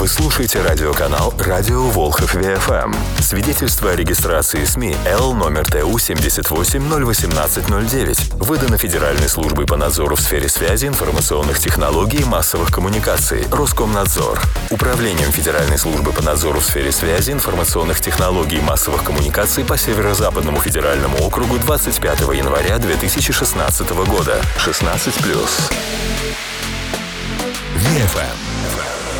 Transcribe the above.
Вы слушаете радиоканал «Радио Волхов ВФМ». Свидетельство о регистрации СМИ Л номер ТУ 78-018-09. Выдано Федеральной службой по надзору в сфере связи, информационных технологий и массовых коммуникаций. Роскомнадзор. Управлением Федеральной службы по надзору в сфере связи, информационных технологий и массовых коммуникаций по Северо-Западному федеральному округу 25 января 2016 года. 16+. ВФМ.